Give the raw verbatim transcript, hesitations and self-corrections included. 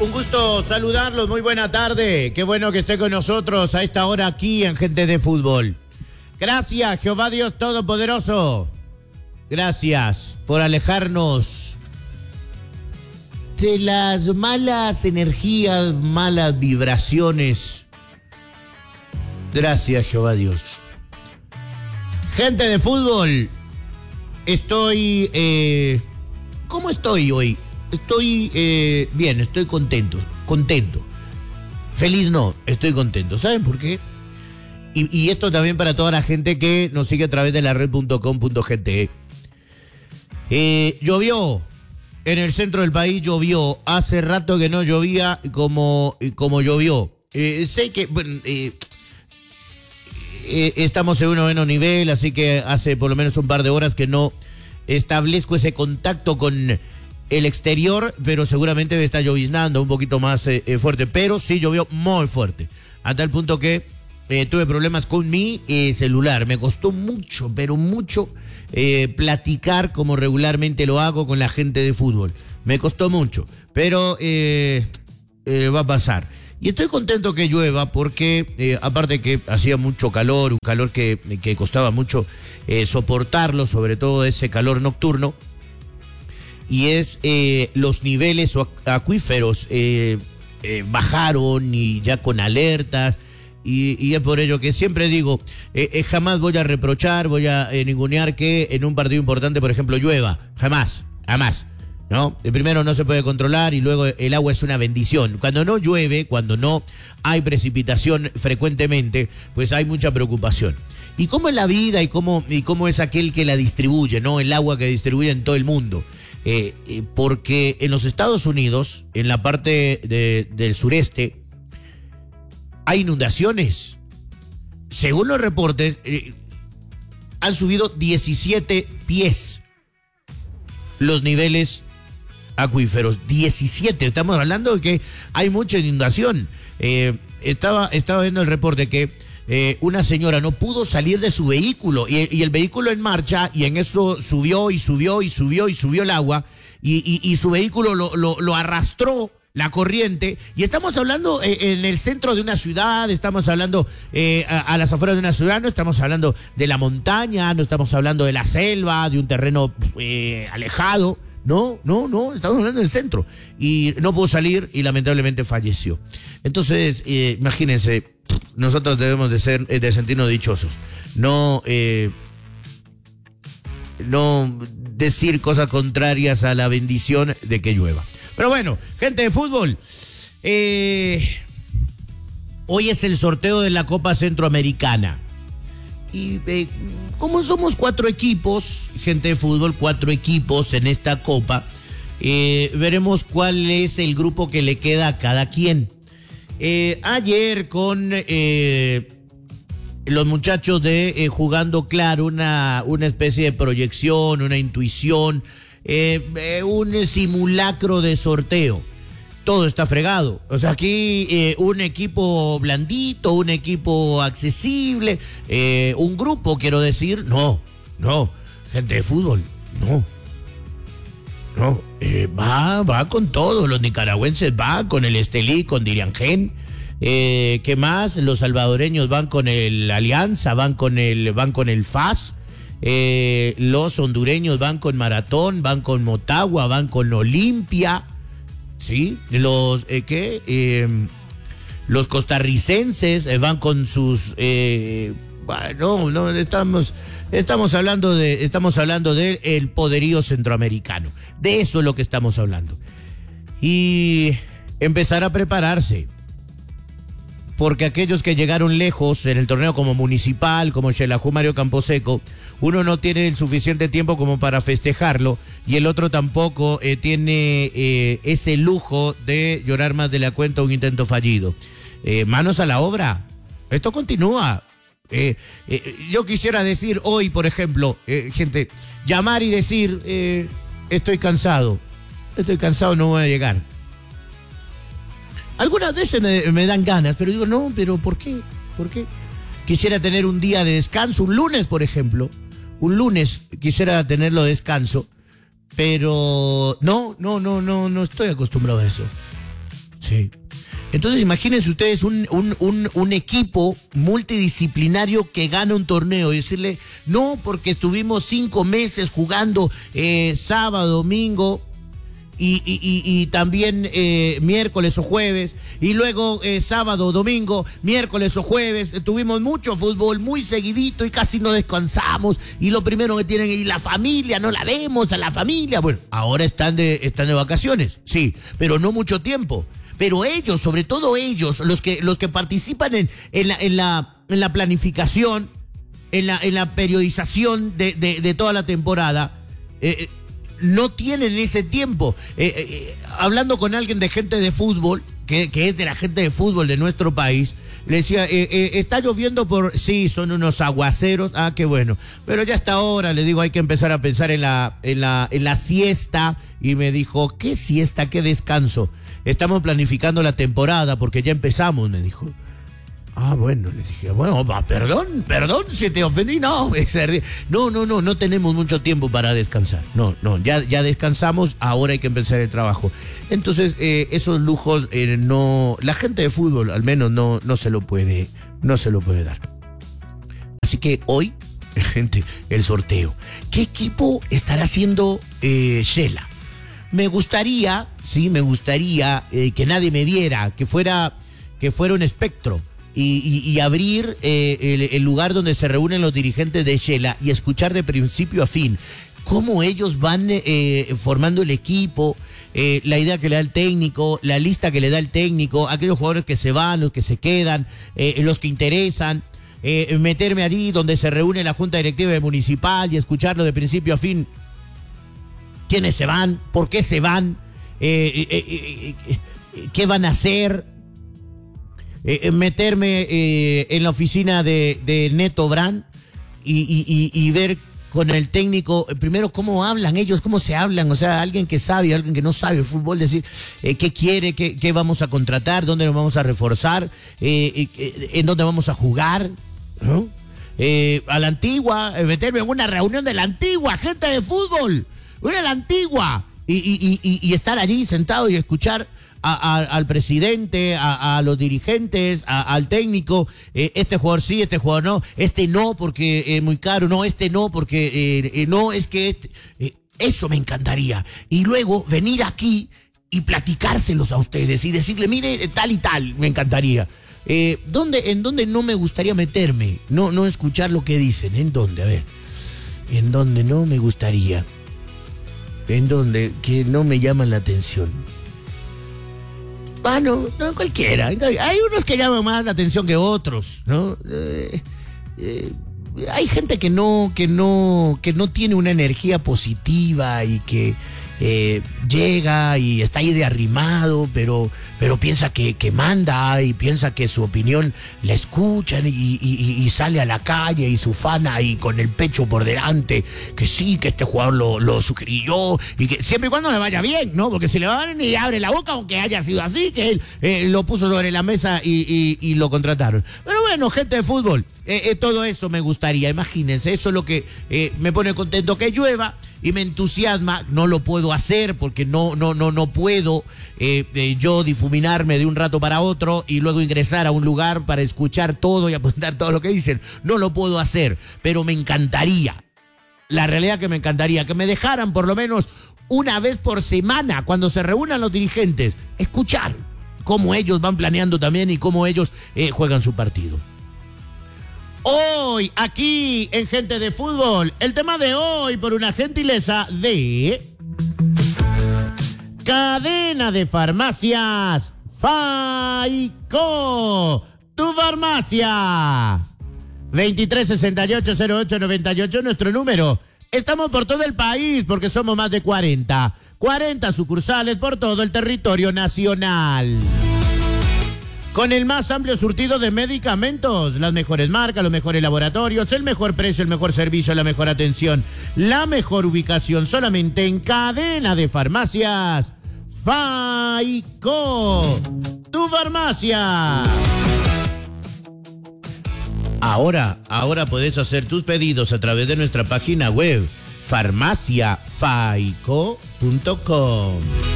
Un gusto saludarlos, muy buena tarde. Qué bueno que esté con nosotros a esta hora aquí en Gente de Fútbol. Gracias, Jehová Dios Todopoderoso. Gracias por alejarnos de las malas energías, malas vibraciones. Gracias, Jehová Dios. Gente de Fútbol, estoy... Eh, ¿Cómo estoy hoy? Estoy eh, bien, estoy contento, contento. Feliz no, estoy contento. ¿Saben por qué? Y, y esto también para toda la gente que nos sigue a través de la red punto com punto gt. Eh, llovió en el centro del país, llovió. Hace rato que no llovía como, como llovió. Eh, sé que bueno, eh, eh, estamos en un noveno nivel, así que hace por lo menos un par de horas que no establezco ese contacto con el exterior, pero seguramente está lloviznando un poquito más eh, fuerte, pero sí llovió muy fuerte, a tal punto que eh, tuve problemas con mi eh, celular. Me costó mucho, pero mucho eh, platicar como regularmente lo hago con la gente de fútbol. Me costó mucho, pero eh, eh, va a pasar. Y estoy contento que llueva porque, eh, aparte que hacía mucho calor, un calor que, que costaba mucho eh, soportarlo, sobre todo ese calor nocturno, y es eh, los niveles acuíferos eh, eh, bajaron y ya con alertas, y, y es por ello que siempre digo, eh, eh, jamás voy a reprochar, voy a eh, ningunear que en un partido importante, por ejemplo, llueva, jamás, jamás. ¿No? De primero no se puede controlar y luego el agua es una bendición. Cuando no llueve, cuando no hay precipitación frecuentemente, pues hay mucha preocupación. ¿Y cómo es la vida y cómo, y cómo es aquel que la distribuye, ¿no? El agua que distribuye en todo el mundo. Eh, eh, porque en los Estados Unidos, en la parte de, del sureste, hay inundaciones. Según los reportes, eh, han subido diecisiete pies los niveles acuíferos. diecisiete, estamos hablando de que hay mucha inundación. Eh, estaba, estaba viendo el reporte que eh, una señora no pudo salir de su vehículo y, y el vehículo en marcha, y en eso subió y subió y subió y subió el agua y, y, y su vehículo lo, lo, lo arrastró la corriente, y estamos hablando eh, en el centro de una ciudad, estamos hablando eh, a, a las afueras de una ciudad, no estamos hablando de la montaña, no estamos hablando de la selva, de un terreno eh, alejado. No, no, no, estamos hablando del centro. Y no pudo salir y lamentablemente falleció. Entonces, eh, imagínense, nosotros debemos de ser, de sentirnos dichosos. No, eh, no decir cosas contrarias a la bendición de que llueva. Pero bueno, gente de fútbol, eh, hoy es el sorteo de la Copa Centroamericana. Y eh, como somos cuatro equipos, gente de fútbol, cuatro equipos en esta copa, eh, veremos cuál es el grupo que le queda a cada quien. Eh, ayer con eh, los muchachos de eh, Jugando Claro, una, una especie de proyección, una intuición, eh, eh, un simulacro de sorteo. Todo está fregado. O sea, aquí eh, un equipo blandito, un equipo accesible, eh, un grupo, quiero decir, no, no, gente de fútbol, no, no, eh, va, va con todo, los nicaragüenses van con el Estelí, con Diriangén, eh, ¿qué más? Los salvadoreños van con el Alianza, van con el, van con el F A S, eh, los hondureños van con Maratón, van con Motagua, van con Olimpia. Sí, los eh, ¿qué? Eh, los costarricenses eh, van con sus eh, bueno, no estamos estamos hablando de estamos hablando del el poderío centroamericano. De eso es lo que estamos hablando. Y empezar a prepararse. Porque aquellos que llegaron lejos en el torneo como Municipal, como Xelajú Mario Camposeco, uno no tiene el suficiente tiempo como para festejarlo y el otro tampoco eh, tiene eh, ese lujo de llorar más de la cuenta un intento fallido. Eh, manos a la obra. Esto continúa. Eh, eh, yo quisiera decir hoy, por ejemplo, eh, gente, llamar y decir, eh, estoy cansado, estoy cansado, no voy a llegar. Algunas veces me, me dan ganas, pero digo, no, pero ¿por qué? ¿Por qué? Quisiera tener un día de descanso, un lunes, por ejemplo. Un lunes quisiera tenerlo de descanso, pero no, no, no, no, no estoy acostumbrado a eso. Sí. Entonces imagínense ustedes un, un, un, un equipo multidisciplinario que gana un torneo y decirle, no, porque estuvimos cinco meses jugando eh, sábado, domingo y, y, y, y también eh, miércoles o jueves, y luego eh, sábado, domingo, miércoles o jueves, eh, tuvimos mucho fútbol, muy seguidito y casi no descansamos, y lo primero que tienen, y la familia, no la vemos a la familia. Bueno, ahora están de, están de vacaciones, sí, pero no mucho tiempo. Pero ellos, sobre todo ellos, los que, los que participan en, en, la, en, la, en la planificación, en la, en la periodización de, de, de toda la temporada, eh, no tienen ese tiempo. Eh, eh, hablando con alguien de gente de fútbol, que, que es de la gente de fútbol de nuestro país, le decía, eh, eh, está lloviendo por... Sí, son unos aguaceros. Ah, qué bueno. Pero ya hasta ahora, le digo, hay que empezar a pensar en la, en la, en la siesta. Y me dijo, ¿qué siesta? ¿Qué descanso? Estamos planificando la temporada porque ya empezamos, me dijo. Ah, bueno, le dije, bueno, perdón, perdón si te ofendí. No, no, no, no, no tenemos mucho tiempo para descansar. No, no, ya, ya descansamos, ahora hay que empezar el trabajo. Entonces, eh, esos lujos, eh, no, la gente de fútbol al menos no, no se lo puede, no se lo puede dar. Así que hoy, gente, el sorteo. ¿Qué equipo estará haciendo eh, Shela? Me gustaría, sí, me gustaría eh, que nadie me diera, que fuera, que fuera un espectro y, y, y abrir eh, el, el lugar donde se reúnen los dirigentes de Shela y escuchar de principio a fin cómo ellos van eh, formando el equipo, eh, la idea que le da el técnico, la lista que le da el técnico, aquellos jugadores que se van, los que se quedan, eh, los que interesan. Eh, meterme allí donde se reúne la Junta Directiva de Municipal y escucharlo de principio a fin. ¿Quiénes se van? ¿Por qué se van? Eh, eh, eh, eh, ¿Qué van a hacer? Eh, meterme eh, en la oficina de, de Neto Brand y, y, y, y ver con el técnico, primero cómo hablan ellos, cómo se hablan, o sea, alguien que sabe, alguien que no sabe el fútbol, decir eh, qué quiere, qué, qué vamos a contratar, dónde nos vamos a reforzar, eh, eh, en dónde vamos a jugar, ¿no? Eh, a la antigua, eh, meterme en una reunión de la antigua, gente de fútbol, una de la antigua, y, y, y, y estar allí sentado y escuchar a, a, al presidente, a, a los dirigentes, a, al técnico, eh, este jugador sí, este jugador no, este no porque es eh, muy caro, no, este no porque eh, eh, no, es que este, eh, eso me encantaría. Y luego venir aquí y platicárselos a ustedes y decirle, mire, tal y tal, me encantaría. Eh, ¿dónde, ¿En dónde no me gustaría meterme? No, no escuchar lo que dicen. ¿En dónde? A ver. ¿En dónde no me gustaría? ¿En dónde? Que no me llaman la atención. Bueno, no cualquiera. Hay unos que llaman más la atención que otros, ¿no? Eh, eh, hay gente que no, que no, que no tiene una energía positiva y que eh, llega y está ahí de arrimado, pero, pero piensa que, que manda y piensa que su opinión la escuchan y, y, y sale a la calle y su fana y con el pecho por delante, que sí, que este jugador lo, lo sugirió y que siempre y cuando le vaya bien, ¿no? Porque si le va bien y abre la boca, aunque haya sido así, que él eh, lo puso sobre la mesa y, y, y lo contrataron. Pero bueno, gente de fútbol, eh, eh, todo eso me gustaría, imagínense, eso es lo que eh, me pone contento, que llueva. Y me entusiasma, no lo puedo hacer porque no, no, no, no puedo eh, eh, yo difuminarme de un rato para otro y luego ingresar a un lugar para escuchar todo y apuntar todo lo que dicen. No lo puedo hacer, pero me encantaría. La realidad que me encantaría, que me dejaran por lo menos una vez por semana, cuando se reúnan los dirigentes, escuchar cómo ellos van planeando también y cómo ellos eh, juegan su partido. Hoy, aquí en Gente de Fútbol, el tema de hoy por una gentileza de Cadena de Farmacias Faico, tu farmacia. veintitrés sesenta y ocho cero ocho noventa y ocho, nuestro número. Estamos por todo el país porque somos más de cuarenta. cuarenta sucursales por todo el territorio nacional. Con el más amplio surtido de medicamentos, las mejores marcas, los mejores laboratorios, el mejor precio, el mejor servicio, la mejor atención, la mejor ubicación, solamente en Cadena de Farmacias Faico, tu farmacia. Ahora, ahora podés hacer tus pedidos a través de nuestra página web farmacia faico punto com.